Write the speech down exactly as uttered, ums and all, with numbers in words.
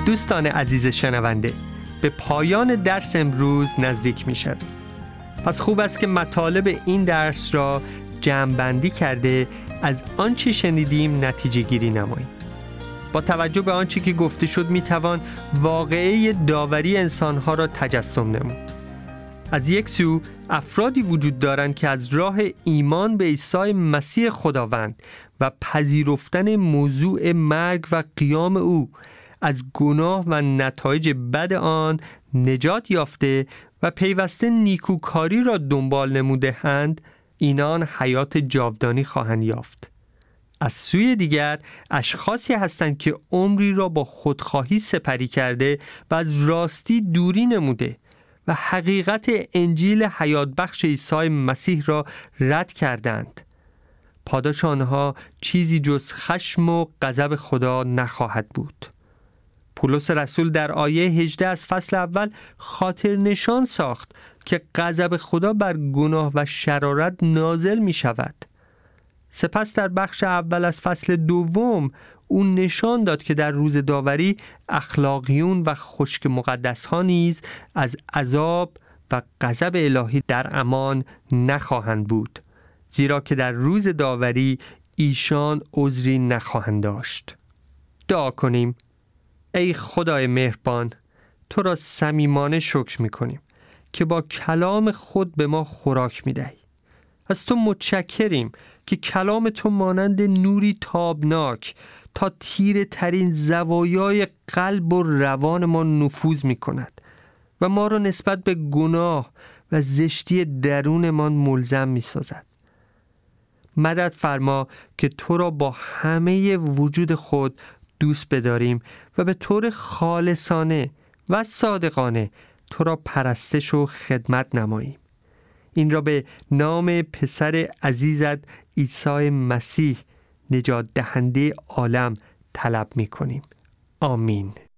دوستان عزیز شنونده، به پایان درس امروز نزدیک می شد. پس خوب است که مطالب این درس را جمع بندی کرده از آنچه شنیدیم نتیجه گیری نماییم. با توجه به آنچه که گفته شد می توان واقعه داوری انسانها را تجسم نمود. از یک سو افرادی وجود دارند که از راه ایمان به عیسی مسیح خداوند و پذیرفتن موضوع مرگ و قیام او از گناه و نتایج بد آن نجات یافته و پیوسته نیکوکاری را دنبال نموده‌اند، اینان حیات جاودانی خواهند یافت. از سوی دیگر اشخاصی هستند که عمری را با خودخواهی سپری کرده و از راستی دوری نموده و حقیقت انجیل حیات بخش عیسی مسیح را رد کردند. پاداش آنها چیزی جز خشم و غضب خدا نخواهد بود. پولس رسول در آیه هجده از فصل اول خاطر نشان ساخت که غضب خدا بر گناه و شرارت نازل می شود. سپس در بخش اول از فصل دوم اون نشان داد که در روز داوری اخلاقیون و خشک مقدس ها نیز از عذاب و غضب الهی در امان نخواهند بود، زیرا که در روز داوری ایشان عذری نخواهند داشت. دعا کنیم. ای خدای مهربان، تو را صمیمانه شکر می‌کنیم که با کلام خود به ما خوراک می‌دهی. از تو متشکریم که کلام تو مانند نوری تابناک تا تیره ترین زوایای قلب و روان ما نفوذ می‌کند و ما را نسبت به گناه و زشتی درونمان ملزم می‌سازد. مدد فرما که تو را با همه وجود خود دوست بداریم و به طور خالصانه و صادقانه تو را پرستش و خدمت نماییم. این را به نام پسر عزیزت عیسی مسیح نجات دهنده عالم طلب می کنیم. آمین.